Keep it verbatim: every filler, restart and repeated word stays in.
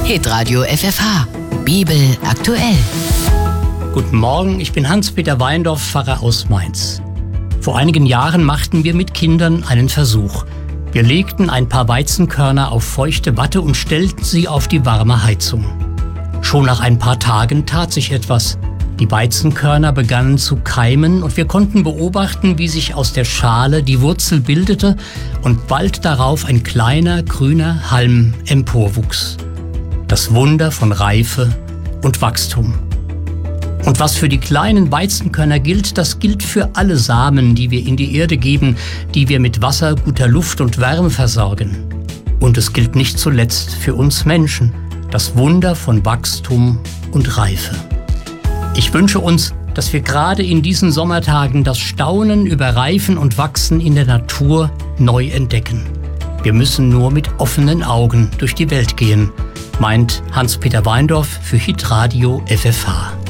Hitradio F F H. Bibel aktuell. Guten Morgen, ich bin Hans-Peter Weindorf, Pfarrer aus Mainz. Vor einigen Jahren machten wir mit Kindern einen Versuch. Wir legten ein paar Weizenkörner auf feuchte Watte und stellten sie auf die warme Heizung. Schon nach ein paar Tagen tat sich etwas. Die Weizenkörner begannen zu keimen und wir konnten beobachten, wie sich aus der Schale die Wurzel bildete und bald darauf ein kleiner grüner Halm emporwuchs. Das Wunder von Reife und Wachstum. Und was für die kleinen Weizenkörner gilt, das gilt für alle Samen, die wir in die Erde geben, die wir mit Wasser, guter Luft und Wärme versorgen. Und es gilt nicht zuletzt für uns Menschen, das Wunder von Wachstum und Reife. Ich wünsche uns, dass wir gerade in diesen Sommertagen das Staunen über Reifen und Wachsen in der Natur neu entdecken. Wir müssen nur mit offenen Augen durch die Welt gehen, meint Hans-Peter Weindorf für Hitradio F F H.